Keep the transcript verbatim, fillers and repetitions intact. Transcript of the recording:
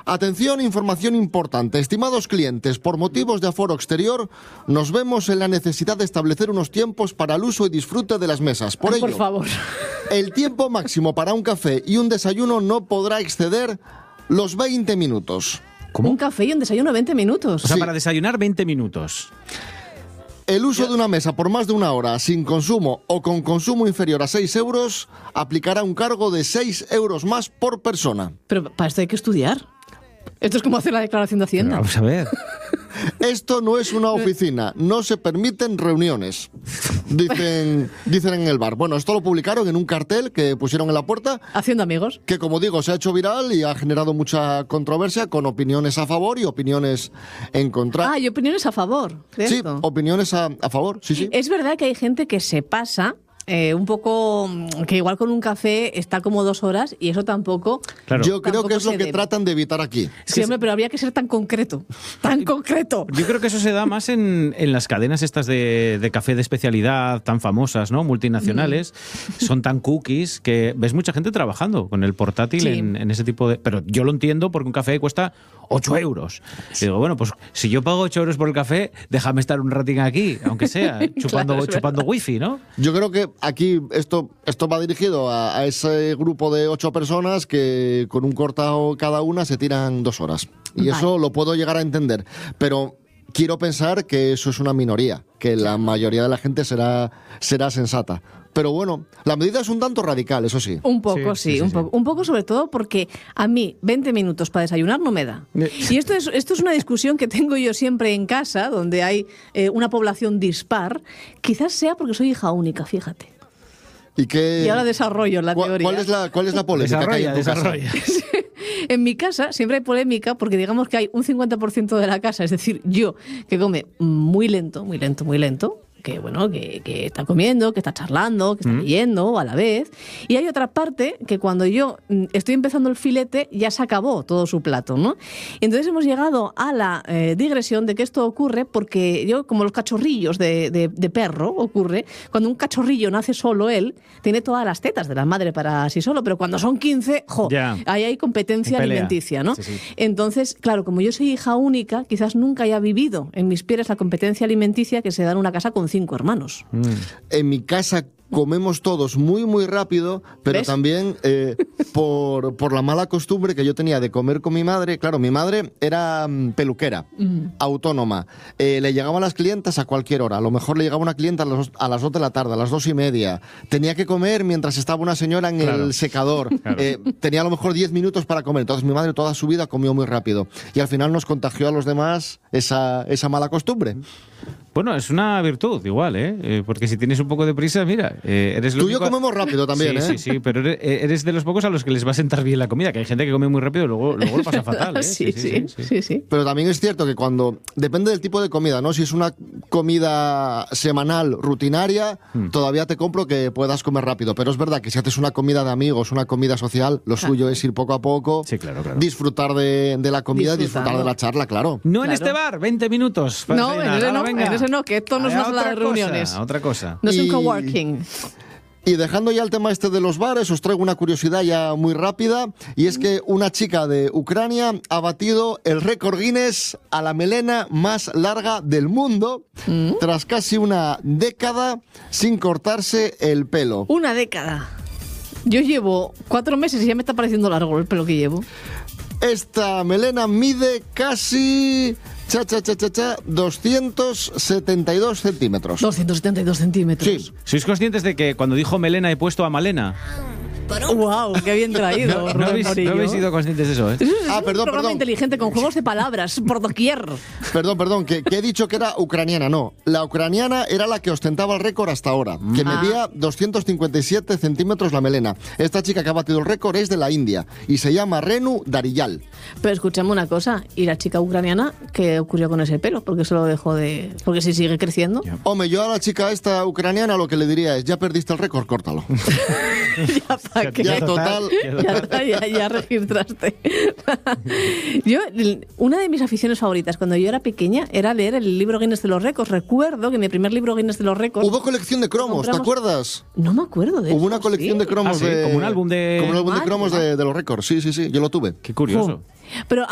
Atención, información importante. Estimados clientes, por motivos de aforo exterior, nos vemos en la necesidad de establecer unos tiempos para el uso y disfrute de las mesas. Por Ay, ello, por favor. el tiempo máximo para un café y un desayuno no podrá exceder los veinte minutos. ¿Cómo? Un café y un desayuno veinte minutos. O sea, Sí. para desayunar veinte minutos. El uso de una mesa por más de una hora sin consumo o con consumo inferior a seis euros aplicará un cargo de seis euros más por persona. Pero para esto hay que estudiar. Esto es como hacer la declaración de Hacienda. Vamos a ver. Esto no es una oficina, no se permiten reuniones, dicen, dicen en el bar. Bueno, esto lo publicaron en un cartel que pusieron en la puerta, Haciendo amigos. que como digo se ha hecho viral y ha generado mucha controversia con opiniones a favor y opiniones en contra. Ah, y opiniones a favor de Sí, esto. opiniones a, a favor, sí, sí. Es verdad que hay gente que se pasa eh, un poco, mm, que igual con un café está como dos horas y eso tampoco... Claro. Yo creo Tampoco que es lo se que debe. tratan de evitar aquí. Sí, hombre, pero habría que ser tan concreto. Tan concreto. Yo creo que eso se da más en, en las cadenas estas de, de café de especialidad tan famosas, ¿no? Multinacionales. Mm. Son tan cookies que ves mucha gente trabajando con el portátil Sí. en, en ese tipo de... Pero yo lo entiendo porque un café cuesta ocho euros. Y digo, bueno, pues si yo pago ocho euros por el café, déjame estar un ratín aquí, aunque sea, chupando, Claro, es chupando wifi, ¿no? Yo creo que aquí esto, esto va dirigido a, a ese grupo de ocho personas que con un cortado cada una se tiran dos horas. Y Vale. eso lo puedo llegar a entender. Pero quiero pensar que eso es una minoría, que la mayoría de la gente será, será sensata. Pero bueno, la medida es un tanto radical, eso sí. Un poco, Sí, sí, sí, un sí, poco. sí. Un poco sobre todo porque a mí veinte minutos para desayunar no me da. Y esto es, esto es una discusión que tengo yo siempre en casa, donde hay eh, una población dispar. Quizás sea porque soy hija única, fíjate. ¿Y qué, Y ahora desarrollo la ¿cuál, teoría. cuál es la, cuál es la polémica que hay en Desarrolla, tu casa? desarrolla. En mi casa siempre hay polémica porque digamos que hay un cincuenta por ciento de la casa, es decir, yo, que come muy lento, muy lento, muy lento, que bueno, que, que está comiendo, que está charlando, que está leyendo a la vez. Y hay otra parte que cuando yo mm, estoy empezando el filete ya se acabó todo su plato, ¿no? Y entonces hemos llegado a la eh, digresión de que esto ocurre porque yo, como los cachorrillos de, de, de perro, ocurre, cuando un cachorrillo nace solo él, tiene todas las tetas de la madre para sí solo, pero cuando son quince, jo, Ya. ahí hay competencia Pelea. alimenticia, ¿no? Sí, sí. Entonces, claro, como yo soy hija única, quizás nunca haya vivido en mis pies la competencia alimenticia que se da en una casa con cinco hermanos. En mi casa comemos todos muy, muy rápido, pero ¿Ves? también eh, por, por la mala costumbre que yo tenía de comer con mi madre. Claro, mi madre era mm, peluquera, autónoma. Eh, le llegaban las clientas a cualquier hora. A lo mejor le llegaba una clienta a las, dos- a las dos de la tarde, a las dos y media. Tenía que comer mientras estaba una señora en Claro. el secador. Claro. Eh, tenía a lo mejor diez minutos para comer. Entonces mi madre toda su vida comió muy rápido. Y al final nos contagió a los demás esa, esa mala costumbre. Bueno, es una virtud igual, ¿eh? Eh, Porque si tienes un poco de prisa, mira, eh, eres Tú y yo único- comemos rápido también, sí, ¿eh? Sí, sí, pero eres, eres de los pocos a los que les va a sentar bien la comida, que hay gente que come muy rápido y luego, luego lo pasa fatal, ¿eh? sí, sí, sí, sí. Pero también es cierto que cuando... Depende del tipo de comida, ¿no? Si es una comida semanal, rutinaria, Hmm. todavía te compro que puedas comer rápido. Pero es verdad que si haces una comida de amigos, una comida social, lo Claro. suyo es ir poco a poco, Sí, claro, claro. disfrutar de, de la comida, Disfrutarlo. disfrutar de la charla, claro. No en Claro. este bar, veinte minutos. para No, en desayunar. ese Hala, no, venga. en ese no, que esto no es A una sala otra de reuniones. cosa, otra cosa. No es un Y- coworking. Y dejando ya el tema este de los bares, os traigo una curiosidad ya muy rápida, y es que una chica de Ucrania ha batido el récord Guinness a la melena más larga del mundo, tras casi una década sin cortarse el pelo. Una década. Yo llevo cuatro meses y ya me está pareciendo largo el pelo que llevo. Esta melena mide casi... Cha, cha, cha, cha, cha, doscientos setenta y dos centímetros. doscientos setenta y dos centímetros. Sí. ¿Sois conscientes de que cuando dijo Melena he puesto a Malena? ¡Wow! ¡Qué bien traído! ¿No, no Rubén habéis, Morillo. no habéis sido conscientes de eso, ¿eh? Eso es Ah, un perdón, programa perdón. inteligente con juegos de palabras por doquier. Perdón, perdón, que, que he dicho que era ucraniana, no. La ucraniana era la que ostentaba el récord hasta ahora, que Ah. medía doscientos cincuenta y siete centímetros la melena. Esta chica que ha batido el récord es de la India y se llama Renu Dariyal. Pero escúchame una cosa, ¿y la chica ucraniana qué ocurrió con ese pelo? Porque se lo dejó de... Porque si sigue creciendo... Ya. Hombre, yo a la chica esta ucraniana lo que le diría es, ya perdiste el récord, córtalo. ya, ¿para qué? Ya, total. Ya, ya, ya registraste. Yo, una de mis aficiones favoritas cuando yo era pequeña era leer el libro Guinness de los récords. Recuerdo que mi primer libro Guinness de los récords... Hubo colección de cromos, ¿te compramos- acuerdas? No me acuerdo de Hubo eso, una colección ¿sí? de cromos Ah, sí, de... como un álbum de- Como un álbum de Ah, cromos ya. de, de los récords, sí, sí, sí, yo lo tuve. Qué curioso. Pero